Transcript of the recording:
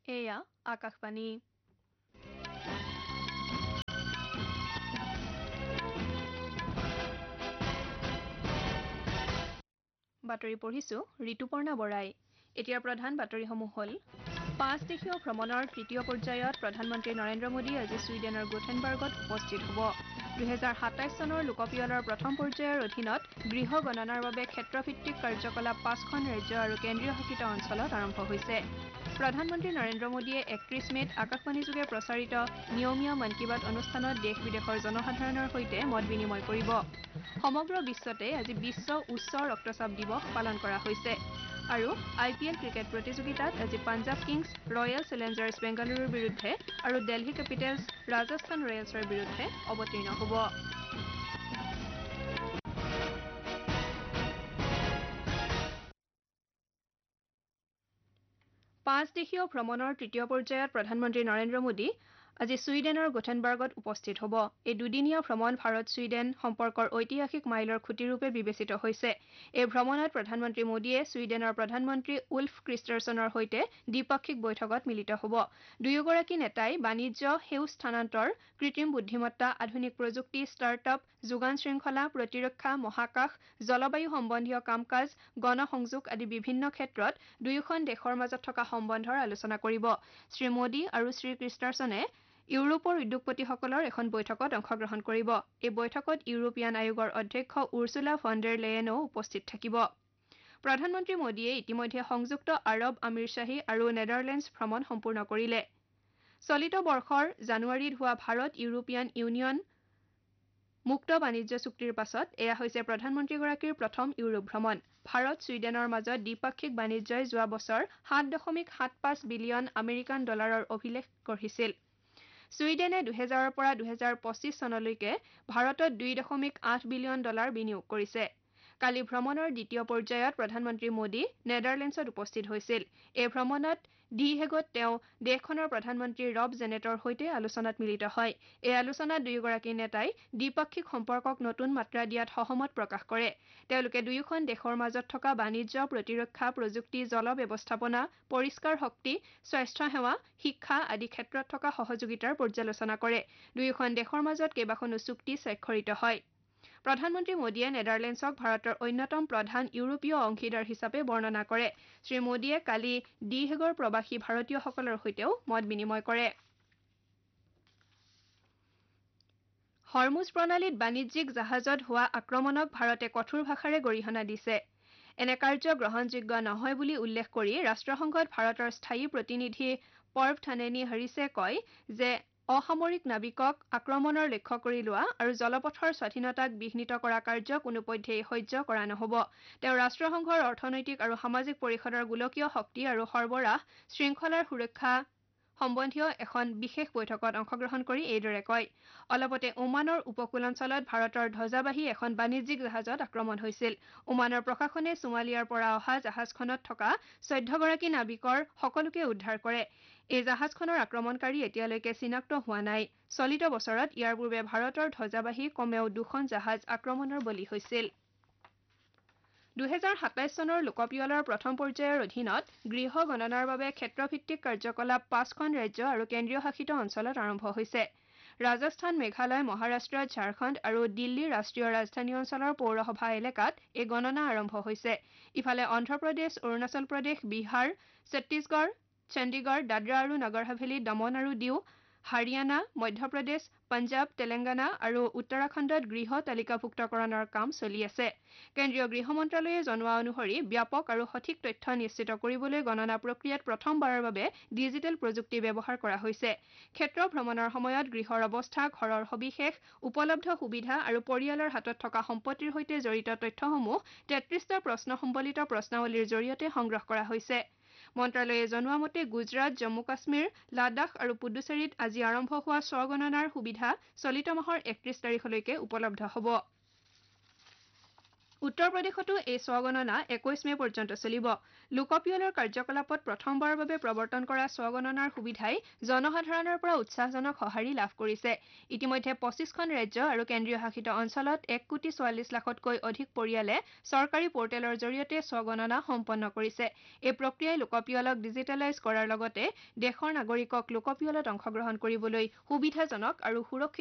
এয়া আকাশবাণী বাতৰি পঢ়িছো ঋতুপৰ্ণা বৰাই এতিয়া প্ৰধান বাতৰিসমূহ হ'ল 5 দেশীয় ভ্ৰমণৰ তৃতীয় পৰ্যায়ত প্ৰধানমন্ত্ৰী নৰেন্দ্ৰ মোদী আজি ছুইডেনৰ গোথেনবাৰ্গত উপস্থিত হ'ব 2027 চনৰ লোকপিয়লৰ প্ৰথম পৰ্যায়ৰ অধীনত গৃহ গণনাৰ বাবে ক্ষেত্ৰভিত্তিক কাৰ্যকলাপ 5খন ৰাজ্য আৰু কেন্দ্ৰীয় শাসিত অঞ্চলত আৰম্ভ হৈছে প্ৰধানমন্ত্ৰী নৰেন্দ্ৰ মোদীয়ে 31 মেত আকাশবাণীযোগে প্ৰচাৰিত নিয়মীয়া মন কী বাত অনুষ্ঠানত দেশ বিদেশৰ জনসাধাৰণৰ সৈতে মত বিনিময় কৰিব সমগ্ৰ বিশ্বতে আজি বিশ্ব উচ্চ ৰক্তচাপ দিৱস পালন কৰা হৈছে আৰু IPL ক্ৰিকেট প্ৰতিযোগিতাত আজি পাঞ্জাব কিংছ ৰয়েল চেলেঞ্জাৰ্ছ বেংগালুৰুৰ বিৰুদ্ধে আৰু দিল্লী কেপিটেলছ ৰাজস্থান ৰয়েলছৰ বিৰুদ্ধে অৱতীৰ্ণ হ'ব 5 দেশীয় ভ্ৰমণৰ তৃতীয় পৰ্যায়ত প্ৰধানমন্ত্ৰী নৰেন্দ্ৰ মোদী আজি ছুইডেনৰ গোথেনবাৰ্গত উপস্থিত হ'ব এই দুদিনীয়া ভ্ৰমণ ভাৰত ছুইডেন সম্পৰ্কৰ ঐতিহাসিক মাইলৰ খুঁটিৰূপে বিবেচিত হৈছে এই ভ্ৰমণত প্ৰধানমন্ত্ৰী মোদীয়ে ছুইডেনৰ প্ৰধানমন্ত্ৰী উল্ফ ক্ৰিষ্টাৰছনৰ সৈতে দ্বিপাক্ষিক বৈঠকত মিলিত হ'ব দুয়োগৰাকী নেতাই বাণিজ্য সেউজ স্থানান্তৰ কৃত্ৰিম বুদ্ধিমত্তা আধুনিক প্ৰযুক্তি ষ্টাৰ্টআপ যোগান শৃংখলা প্ৰতিৰক্ষা মহাকাশ জলবায়ু সম্বন্ধীয় কাম-কাজ গণসংযোগ আদি বিভিন্ন ক্ষেত্ৰত দুয়োখন দেশৰ মাজত থকা সম্বন্ধৰ আলোচনা কৰিব শ্ৰী মোদী আৰু শ্ৰী ক্ৰিষ্টাৰছনে ইউৰোপৰ উদ্যোগপতিসকলৰ এখন বৈঠকত অংশগ্ৰহণ কৰিব এই বৈঠকত ইউৰোপীয়ান আয়োগৰ অধ্যক্ষ উৰ্চুলা ফন ডেৰ লেয়েনো উপস্থিত থাকিব প্ৰধানমন্ত্ৰী মোদীয়ে ইতিমধ্যে সংযুক্ত আৰব আমিৰশ্বাহী আৰু নেদাৰলেণ্ডছ ভ্ৰমণ সম্পূৰ্ণ কৰিলে চলিত বৰ্ষৰ জানুৱাৰীত হোৱা ভাৰত ইউৰোপীয়ান ইউনিয়ন মুক্ত বাণিজ্য চুক্তিৰ পাছত এয়া হৈছে প্ৰধানমন্ত্ৰীগৰাকীৰ প্ৰথম ইউৰোপ ভ্ৰমণ ভাৰত ছুইডেনৰ মাজত দ্বিপাক্ষিক বাণিজ্যই যোৱা বছৰ 7.75 বিলিয়ন আমেৰিকান ডলাৰৰ অভিলেখ গঢ়িছিল ছুইডেনে 2000ৰ পৰা 2025 চনলৈকে ভাৰতত 2.8 বিলিয়ন ডলাৰ বিনিয়োগ কৰিছে কালি ভ্ৰমণৰ দ্বিতীয় পৰ্যায়ত প্ৰধানমন্ত্ৰী মোদী নেদাৰলেণ্ডছত উপস্থিত হৈছিল এই ভ্ৰমণত ডি হেগত তেওঁ দেশখনৰ প্ৰধানমন্ত্ৰী ৰব জেনেটৰ সৈতে আলোচনাত মিলিত হয় এই আলোচনাত দুয়োগৰাকী নেতাই দ্বিপাক্ষিক সম্পৰ্কক নতুন মাত্ৰা দিয়াত সহমত প্ৰকাশ কৰে তেওঁলোকে দুয়োখন দেশৰ মাজত থকা বাণিজ্য প্ৰতিৰক্ষা প্ৰযুক্তি জল ব্যৱস্থাপনা পৰিষ্কাৰ শক্তি স্বাস্থ্য সেৱা শিক্ষা আদি ক্ষেত্ৰত থকা সহযোগিতাৰ পৰ্যালোচনা কৰে দুয়োখন দেশৰ মাজত কেইবাখনো চুক্তি স্বাক্ষৰিত হয় প্ৰধানমন্ত্ৰী মোদীয়ে নেদাৰলেণ্ডছক ভাৰতৰ অন্যতম প্ৰধান ইউৰোপীয় অংশীদাৰ হিচাপে বৰ্ণনা কৰে শ্ৰী মোদীয়ে কালি ডি হেগৰ প্ৰবাসী ভাৰতীয়সকলৰ সৈতেও মত বিনিময় কৰে হৰমুজ প্ৰণালীত বাণিজ্যিক জাহাজত হোৱা আক্ৰমণক ভাৰতে কঠোৰ ভাষাৰে গৰিহণা দিছে এনে কাৰ্য গ্ৰহণযোগ্য নহয় বুলি উল্লেখ কৰি ৰাষ্ট্ৰসংঘত ভাৰতৰ স্থায়ী প্ৰতিনিধি পৰ্ভ থানেনি হৰিছে কয় যে অসামৰিক নাবিকক আক্ৰমণৰ লক্ষ্য কৰি লোৱা আৰু জলপথৰ স্বাধীনতাক বিঘ্নিত কৰা কাৰ্য কোনোপধ্যেই সহ্য কৰা নহ'ব তেওঁ ৰাষ্ট্ৰসংঘৰ অৰ্থনৈতিক আৰু সামাজিক পৰিষদৰ গোলকীয় শক্তি আৰু সৰবৰাহ শৃংখলাৰ সুৰক্ষা সম্বন্ধীয় এখন বিশেষ বৈঠকত অংশগ্ৰহণ কৰি এইদৰে কয় অলপতে ওমানৰ উপকূল অঞ্চলত ভাৰতৰ ধ্বজাবাহী এখন বাণিজ্যিক জাহাজত আক্ৰমণ হৈছিল ওমানৰ প্ৰশাসনে সোমালিয়াৰ পৰা অহা জাহাজখনত থকা 14 গৰাকী নাবিকৰ সকলোকে উদ্ধাৰ কৰে এই জাহাজখনৰ আক্ৰমণকাৰী এতিয়ালৈকে চিনাক্ত হোৱা নাই চলিত বছৰত ইয়াৰ পূৰ্বে ভাৰতৰ ধ্বজাবাহী কমেও 2খন জাহাজ আক্ৰমণৰ বলি হৈছিল 2027 চনৰ লোকপিয়লৰ প্ৰথম পৰ্যায়ৰ অধীনত গৃহ গণনাৰ বাবে ক্ষেত্ৰভিত্তিক কাৰ্যকলাপ 5খন ৰাজ্য আৰু কেন্দ্ৰীয় শাসিত অঞ্চলত আৰম্ভ হৈছে ৰাজস্থান মেঘালয় মহাৰাষ্ট্ৰ ঝাৰখণ্ড আৰু দিল্লী ৰাষ্ট্ৰীয় ৰাজধানী অঞ্চলৰ পৌৰসভা এলেকাত এই গণনা আৰম্ভ হৈছে ইফালে অন্ধ্ৰপ্ৰদেশ অৰুণাচল প্ৰদেশ বিহাৰ ছত্তীশগড় চণ্ডীগড় দাদৰা আৰু নগৰ হাভেলী দমন আৰু দিউ হাৰিয়ানা মধ্যপ্ৰদেশ পঞ্জাব তেলেংগানা আৰু উত্তৰাখণ্ডত গৃহ তালিকাভুক্তকৰণৰ কাম চলি আছে কেন্দ্ৰীয় গৃহ মন্ত্ৰালয়ে জনোৱা অনুসৰি ব্যাপক আৰু সঠিক তথ্য নিশ্চিত কৰিবলৈ গণনা প্ৰক্ৰিয়াত প্ৰথমবাৰৰ বাবে ডিজিটেল প্ৰযুক্তি ব্যৱহাৰ কৰা হৈছে ক্ষেত্ৰ ভ্ৰমণৰ সময়ত গৃহৰ অৱস্থা ঘৰৰ সবিশেষ উপলব্ধ সুবিধা আৰু পৰিয়ালৰ হাতত থকা সম্পত্তিৰ সৈতে জড়িত তথ্যসমূহ 33টা প্ৰশ্ন সম্বলিত প্ৰশ্নাৱলীৰ জৰিয়তে সংগ্ৰহ কৰা হৈছে মন্ত্ৰালয়ে জনোৱা মতে গুজৰাট জম্মু কাশ্মীৰ লাডাখ আৰু পুডুচেৰীত আজি আৰম্ভ হোৱা স্বগণনাৰ সুবিধা চলিত মাহৰ 31 তাৰিখলৈকে উপলব্ধ হ'ব উত্তৰ প্ৰদেশতো এই স্বগণনা 21 মে পৰ্যন্ত চলিব লোকপিয়লৰ কাৰ্যকলাপত প্ৰথমবাৰৰ বাবে প্ৰৱৰ্তন কৰা স্বগণনাৰ সুবিধাই জনসাধাৰণৰ পৰা উৎসাহজনক সঁহাৰি লাভ কৰিছে ইতিমধ্যে 25খন ৰাজ্য আৰু কেন্দ্ৰীয় শাসিত অঞ্চলত 1,44,00,000তকৈ অধিক পৰিয়ালে চৰকাৰী পৰ্টেলৰ জৰিয়তে স্বগণনা সম্পন্ন কৰিছে এই প্ৰক্ৰিয়াই লোকপিয়লক ডিজিটেলাইজ কৰাৰ লগতে দেশৰ নাগৰিকক লোকপিয়লত অংশগ্ৰহণ কৰিবলৈ সুবিধাজনক আৰু সুৰক্ষিত